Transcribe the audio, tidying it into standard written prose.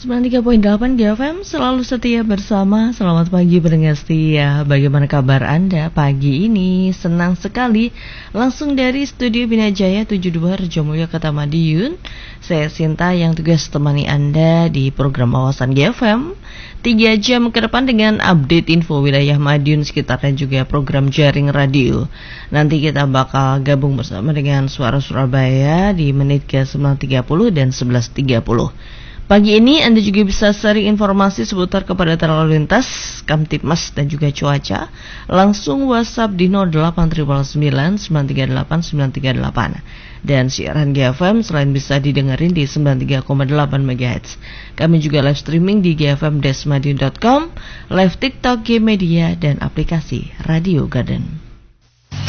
93.8 GFM selalu setia bersama. Selamat pagi pendengar setia. Bagaimana kabar Anda pagi ini? Senang sekali. Langsung dari Studio Binajaya 72 Rejomulyo Kota Madiun. Saya Sinta yang tugas temani Anda di program Wawasan GFM 3 jam ke depan dengan update info wilayah Madiun sekitar dan juga program jaring radio. Nanti kita bakal gabung bersama dengan Suara Surabaya di menit ke 9.30 dan 11.30. Pagi ini Anda juga bisa sharing informasi seputar kepadatan lalu lintas, Kamtibmas dan juga cuaca. Langsung WhatsApp di 0899 938 938. Dan siaran GFM selain bisa didengerin di 93,8 MHz. Kami juga live streaming di gfm-madiun.com, live TikTok, G-Media, dan aplikasi Radio Garden.